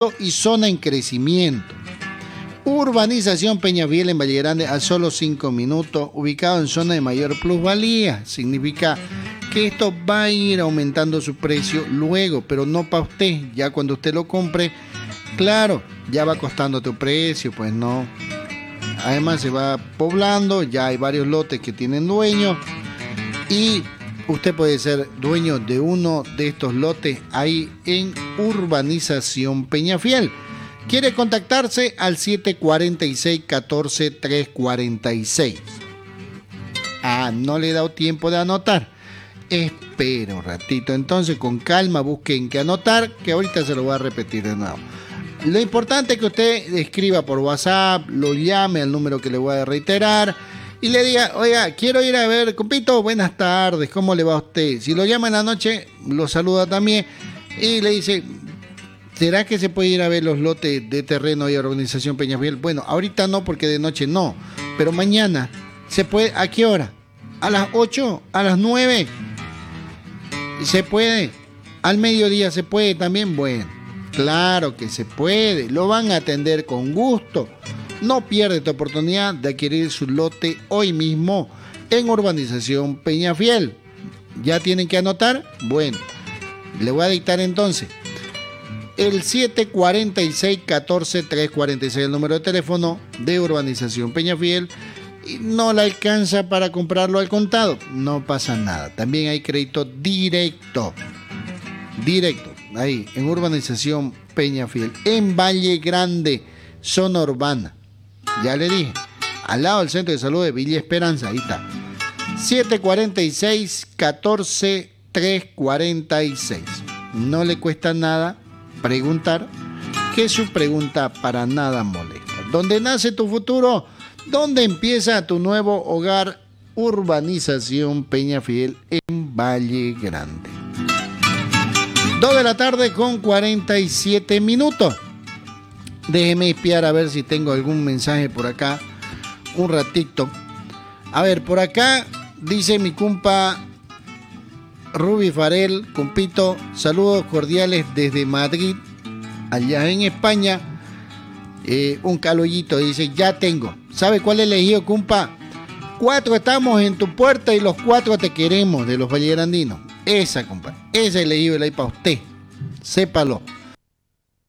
y zona en crecimiento. Urbanización Peñafiel en Valle Grande a solo 5 minutos, ubicado en zona de mayor plusvalía. Significa que esto va a ir aumentando su precio luego, pero no para usted. Ya cuando usted lo compre, claro, ya va costando tu precio, pues no. Además se va poblando, ya hay varios lotes que tienen dueños y usted puede ser dueño de uno de estos lotes ahí en Urbanización Peñafiel. ¿Quiere contactarse? Al 746-14-346. No le he dado tiempo de anotar. Espera un ratito. Entonces, con calma, busquen que anotar, que ahorita se lo voy a repetir de nuevo. Lo importante es que usted escriba por WhatsApp, lo llame al número que le voy a reiterar y le diga, oiga, quiero ir a ver, compito, buenas tardes, ¿cómo le va a usted? Si lo llama en la noche, lo saluda también y le dice, ¿será que se puede ir a ver los lotes de terreno y Urbanización Peñafiel? Bueno, ahorita no, porque de noche no, pero mañana se puede. ¿A qué hora? ¿A las 8? ¿A las 9? ¿Se puede? ¿Al mediodía se puede también? Bueno, claro que se puede, lo van a atender con gusto. No pierde esta oportunidad de adquirir su lote hoy mismo en Urbanización Peñafiel. ¿Ya tienen que anotar? Bueno, le voy a dictar entonces. El 746-14-346, el número de teléfono de Urbanización Peñafiel. Y no le alcanza para comprarlo al contado, no pasa nada. También hay crédito directo. Directo, ahí, en Urbanización Peñafiel, en Valle Grande, zona urbana. Ya le dije, al lado del Centro de Salud de Villa Esperanza, ahí está. 746-14-346. No le cuesta nada preguntar, que su pregunta para nada molesta. ¿Dónde nace tu futuro? ¿Dónde empieza tu nuevo hogar? Urbanización Peñafiel en Valle Grande. 2 de la tarde con 47 minutos. Déjeme espiar a ver si tengo algún mensaje por acá. Un ratito. A ver, por acá dice mi compa Ruby Farel, compito, saludos cordiales desde Madrid, allá en España. Un caloyito, dice, ya tengo. ¿Sabe cuál he elegido, compa? 4 estamos en tu puerta y los 4 te queremos, de los vallegrandinos. Esa, compa, esa he elegido ahí para usted. Sépalo.